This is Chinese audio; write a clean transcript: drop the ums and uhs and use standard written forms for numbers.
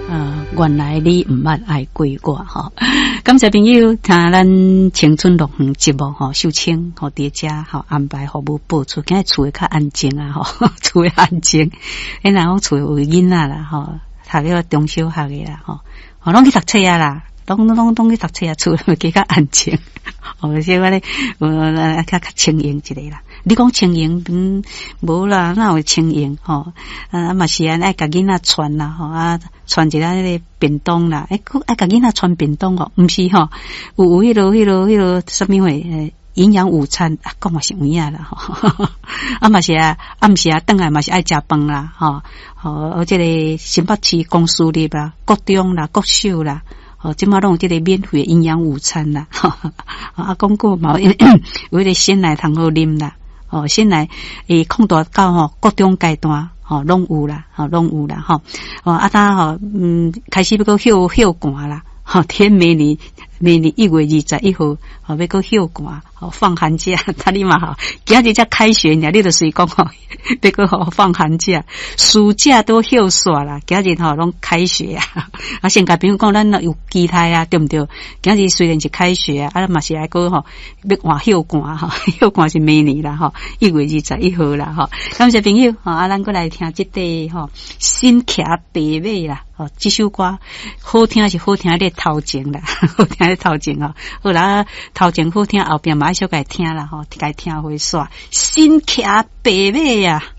原来你唔捌爱过我哈，感谢朋友听咱青春乐园节目哈，秀清和叠加哈安排服务播出，今日厝会较安静啊哈，厝会安静，然后厝有囡仔啦哈，读了中小学的啦哈，拢去读册啊啦，拢去读册啊，厝会较安静，所以我咧较轻盈一个啦。你讲轻盈，无啦，哪有轻盈吼？嘛是爱甲囡仔传啦吼，传一下迄个便当啦，爱甲囡仔传便当哦，毋是吼，有迄个什么话营养午餐，讲嘛是有影啦吼，嘛是暗时转来嘛是爱食饭啦吼，这个新北市公司里啦、国中啦、国小啦。即马拢有这个免费营养午餐啦，讲过嘛，有迄个鲜奶通好啉啦，鲜奶控大到吼各种阶段，拢有啦，拢有啦，他开始要个休寒啦，天明年1月21號，要个休寒，放寒假，他你嘛好，今日才开学，你就随讲要个放寒假，暑假都休煞啦，今日拢开学啊，先甲朋友讲，咱有期待啊，对不对？今日虽然是开学啊，嘛是来个要换休寒休寒是明年啦1月21號啦感谢朋友咱过来听这个新骑白马啦。这首歌好听是好听咧头前啦，好听咧头前好啦，头前好听，后边马上该听啦该听会煞新骑白马呀。